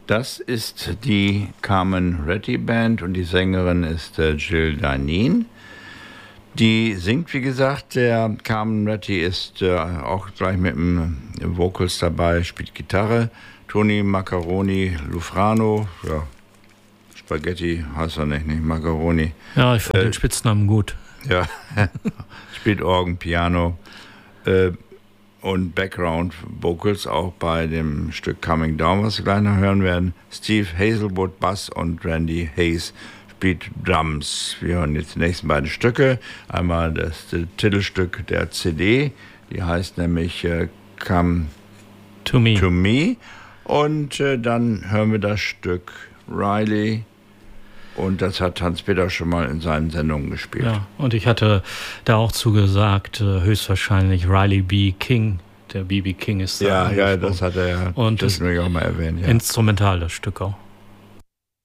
Das ist die Carmen Reddy Band und die Sängerin ist Jill Danin. Die singt, wie gesagt, der Carmen Reddy ist auch gleich mit dem Vocals dabei, spielt Gitarre. Tony Macaroni Lufrano, ja, Spaghetti heißt er nicht Macaroni. Ja, ich fand den Spitznamen gut. Ja, spielt Orgel, Piano und Background Vocals auch bei dem Stück Coming Down, was wir gleich noch hören werden. Steve Hazelwood Bass und Randy Hayes spielt Drums. Wir hören jetzt die nächsten beiden Stücke. Einmal das Titelstück der CD, die heißt nämlich Come to Me. Und dann hören wir das Stück Riley. Und das hat Hans-Peter schon mal in seinen Sendungen gespielt. Ja, und ich hatte da auch zugesagt, höchstwahrscheinlich Riley B. King. Der B.B. King ist da. Ja, das hat er ja. Und das auch mal erwähnt. Ja. Instrumental, das Stück auch.